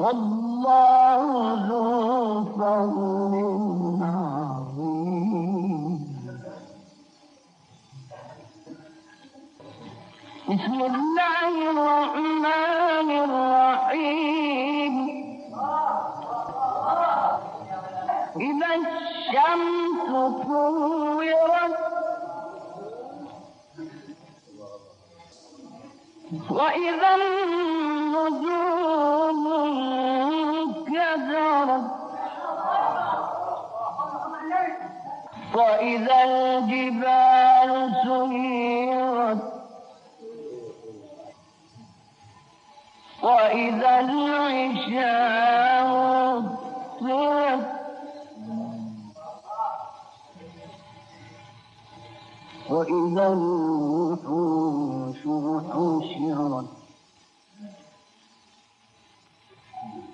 والله ذو فضل عظيم. بسم الله الرحمن الرحيم. إذا الشمس كورت وإذا النجوم انكدرت وإذا الجبال سيرت وإذا العشار عطلت وإذا الوحوش حشرت